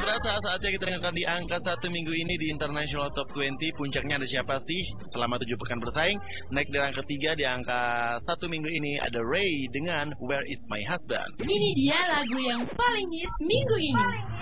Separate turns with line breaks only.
berasa saatnya kita dengarkan di angka 1 minggu ini di International Top 20. Puncaknya ada siapa sih? Selama 7 pekan bersaing, naik dari angka 3 di angka 1 minggu ini ada Ray dengan Where Is My Husband.
Ini dia lagu yang paling hits minggu ini.